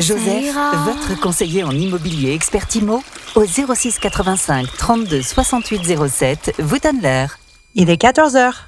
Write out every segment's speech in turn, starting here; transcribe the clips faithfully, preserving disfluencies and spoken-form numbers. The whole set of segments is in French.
Joseph, votre conseiller en immobilier expert IMO, au zéro six quatre-vingt-cinq trente-deux soixante-huit zéro sept, vous donne l'heure. Il est quatorze heures.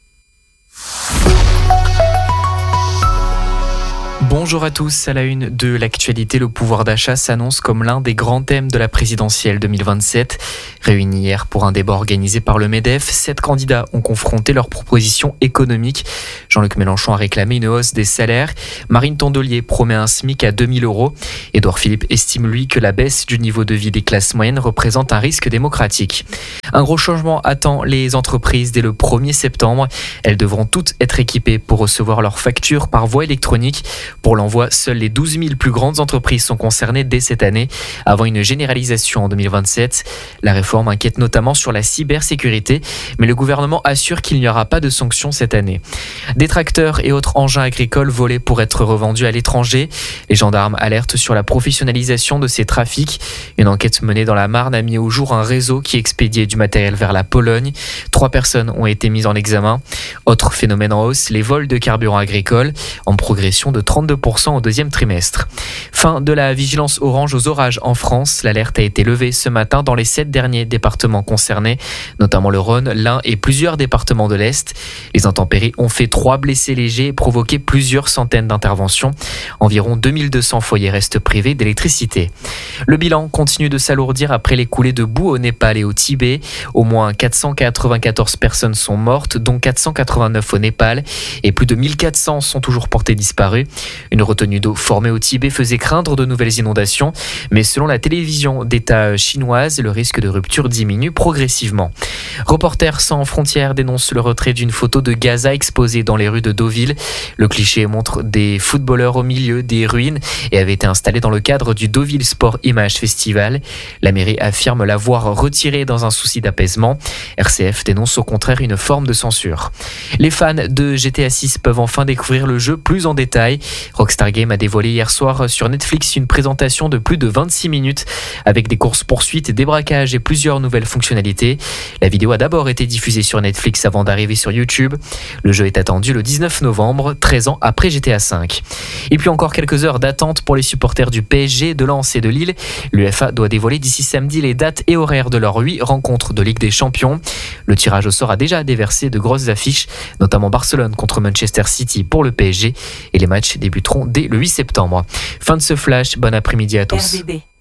Bonjour à tous, à la une de l'actualité, le pouvoir d'achat s'annonce comme l'un des grands thèmes de la présidentielle deux mille vingt-sept. Réunis hier pour un débat organisé par le MEDEF, sept candidats ont confronté leurs propositions économiques. Jean-Luc Mélenchon a réclamé une hausse des salaires. Marine Tondelier promet un SMIC à deux mille euros. Édouard Philippe estime, lui, que la baisse du niveau de vie des classes moyennes représente un risque démocratique. Un gros changement attend les entreprises dès le premier septembre. Elles devront toutes être équipées pour recevoir leurs factures par voie électronique. Pour l'envoi, seules les douze mille plus grandes entreprises sont concernées dès cette année, avant une généralisation en deux mille vingt-sept. La réforme inquiète notamment sur la cybersécurité, mais le gouvernement assure qu'il n'y aura pas de sanctions cette année. Des tracteurs et autres engins agricoles volés pour être revendus à l'étranger. Les gendarmes alertent sur la professionnalisation de ces trafics. Une enquête menée dans la Marne a mis au jour un réseau qui expédiait du matériel vers la Pologne. Trois personnes ont été mises en examen. Autre phénomène en hausse, les vols de carburant agricole, en progression de trente-deux pour cent au deuxième trimestre. Fin de la vigilance orange aux orages en France. L'alerte a été levée ce matin dans les sept derniers départements concernés, notamment le Rhône, l'Ain et plusieurs départements de l'Est. Les intempéries ont fait trois blessés légers et provoqué plusieurs centaines d'interventions. Environ deux mille deux cents foyers restent privés d'électricité. Le bilan continue de s'alourdir après les coulées de boue au Népal et au Tibet. Au moins quatre cent quatre-vingt-quatorze personnes sont mortes, dont quatre cent quatre-vingt-neuf au Népal, et plus de mille quatre cents sont toujours portées disparues. Une retenue d'eau formée au Tibet faisait craindre de nouvelles inondations, mais selon la télévision d'État chinoise, le risque de rupture diminue progressivement. Reporters sans frontières dénonce le retrait d'une photo de Gaza exposée dans les rues de Deauville. Le cliché montre des footballeurs au milieu des ruines et avait été installé dans le cadre du Deauville Sport Image Festival. La mairie affirme l'avoir retiré dans un souci d'apaisement. R C F dénonce au contraire une forme de censure. Les fans de G T A six peuvent enfin découvrir le jeu plus en détail. Rockstar Games a dévoilé hier soir sur Netflix une présentation de plus de vingt-six minutes avec des courses-poursuites, des braquages et plusieurs nouvelles fonctionnalités. La vidéo a d'abord été diffusée sur Netflix avant d'arriver sur YouTube. Le jeu est attendu le dix-neuf novembre, treize ans après G T A cinq. Et puis encore quelques heures d'attente pour les supporters du P S G, de Lens et de Lille. L'UEFA doit dévoiler d'ici samedi les dates et horaires de leurs huit rencontres de Ligue des Champions. Le tirage au sort a déjà déversé de grosses affiches, notamment Barcelone contre Manchester City pour le P S G, et les matchs débuteront dès le huit septembre. Fin de ce flash, bon après-midi à tous. R B B.